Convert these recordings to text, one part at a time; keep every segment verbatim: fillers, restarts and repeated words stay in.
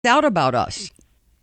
out about us?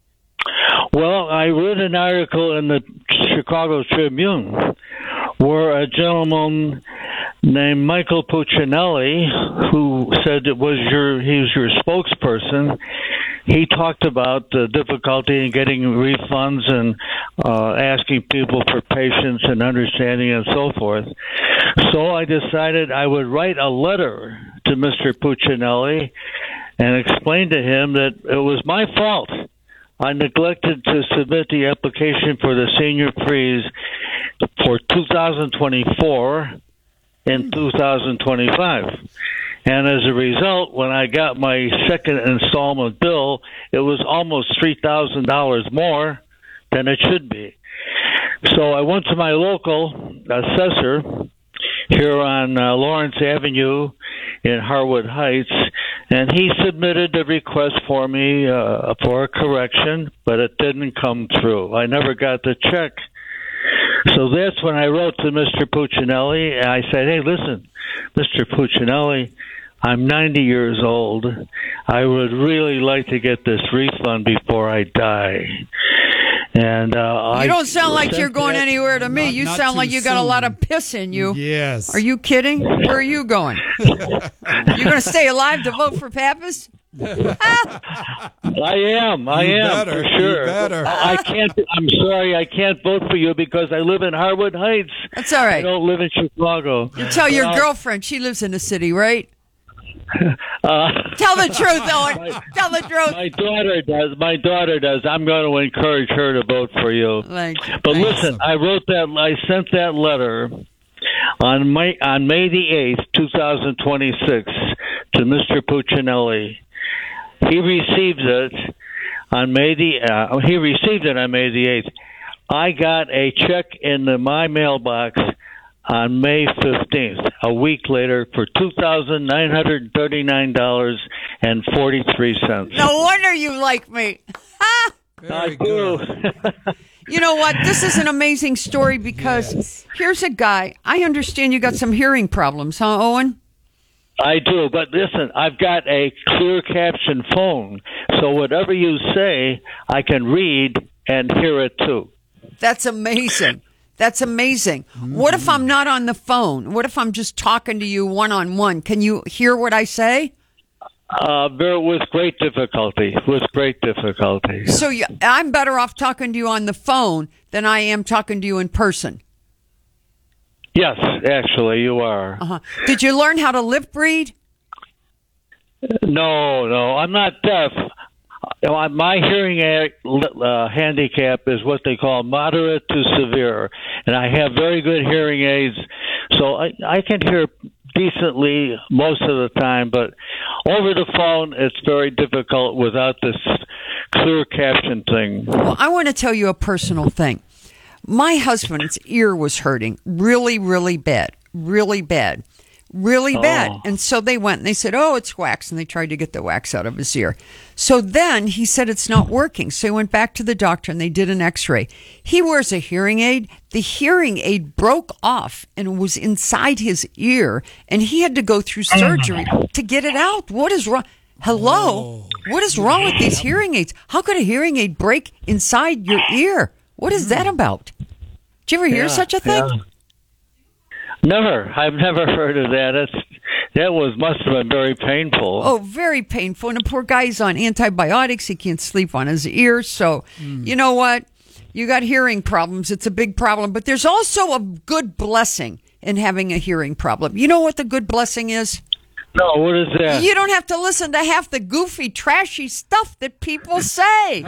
Well, I read an article in the Chicago Tribune where a gentleman named Michael Puccinelli, who said it was your he was your spokesperson, he talked about the difficulty in getting refunds and uh, asking people for patience and understanding and so forth. So I decided I would write a letter to Mister Puccinelli and explain to him that it was my fault. I neglected to submit the application for the senior freeze for two thousand twenty-four and two thousand twenty-five. And as a result, when I got my second installment bill, it was almost three thousand dollars more than it should be. So I went to my local assessor here on uh, Lawrence Avenue in Harwood Heights, and he submitted a request for me uh, for a correction, but it didn't come through. I never got the check. So that's when I wrote to Mister Puccinelli, and I said, hey, listen, Mister Puccinelli, I'm ninety years old. I would really like to get this refund before I die. And uh, you don't I sound like you're going that, anywhere to me. Not, you not sound like you got a lot of piss in you. Yes. Are you kidding? Where are you going? You going to stay alive to vote for Pappas? I am. I You am better, for sure. you better. I I can't. I'm sorry. I can't vote for you because I live in Harwood Heights. That's all I right. don't live in Chicago. You tell your Well, girlfriend she lives in the city, right? Uh, Tell the truth, Owen. Tell the truth. my daughter does. My daughter does. I'm going to encourage her to vote for you. Thanks. But Thanks. listen, I wrote that. I sent that letter on May on May the eighth, two thousand twenty-six, to Mister Puccinelli. He received it on May the. Uh, he received it on May the eighth. I got a check in the, my mailbox on May fifteenth, a week later, for two thousand nine hundred thirty-nine dollars and forty-three cents. No wonder you like me. Very I good. do. You know what? This is an amazing story because Yes. here's a guy. I understand you got some hearing problems, huh, Owen? I do, but listen, I've got a clear caption phone, so whatever you say, I can read and hear it too. That's amazing. That's amazing. What if I'm not on the phone? What if I'm just talking to you one-on-one? Can you hear what I say? Uh, very, with great difficulty, with great difficulty. So you, I'm better off talking to you on the phone than I am talking to you in person. Yes, actually, you are. Uh-huh. Did you learn how to lip read? No, no, I'm not deaf. Uh, My hearing aid, uh, handicap is what they call moderate to severe, and I have very good hearing aids, so I, I can hear decently most of the time, but over the phone, it's very difficult without this clear caption thing. Well, I want to tell you a personal thing. My husband's ear was hurting really, really bad, really bad, really bad. Oh. And so they went and they said, oh, it's wax. And they tried to get the wax out of his ear. So then he said it's not working. So he went back to the doctor and they did an x-ray. He wears a hearing aid. The hearing aid broke off and was inside his ear. And he had to go through surgery to get it out. What is wrong? Hello? What is wrong with these hearing aids? How could a hearing aid break inside your ear? What is that about? Did you ever hear Yeah, such a thing? yeah. Never. I've never heard of that. That's, that was must have been very painful. Oh, very painful. And the poor guy's on antibiotics. He can't sleep on his ears. So, you know what? You got hearing problems. It's a big problem. But there's also a good blessing in having a hearing problem. You know what the good blessing is? No, what is that? You don't have to listen to half the goofy, trashy stuff that people say.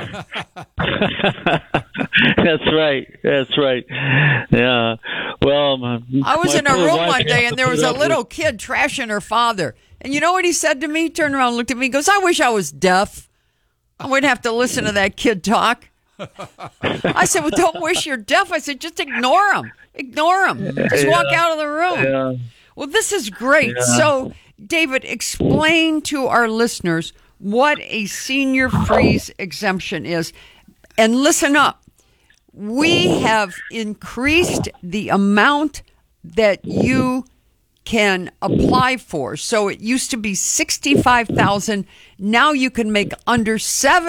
That's right. That's right. Yeah. Well, my, I was my in a poor room wife one day has and to there was put a up little with- kid trashing her father. And you know what he said to me? He turned around and looked at me and goes, I wish I was deaf. I wouldn't have to listen to that kid talk. I said, well, don't wish you're deaf. I said, just ignore him. Ignore him. Just walk Yeah. out of the room. Yeah. Well, this is great. Yeah. So, David, explain to our listeners what a senior freeze exemption is. And listen up. We have increased the amount that you can apply for. So it used to be sixty-five thousand. Now you can make under seven.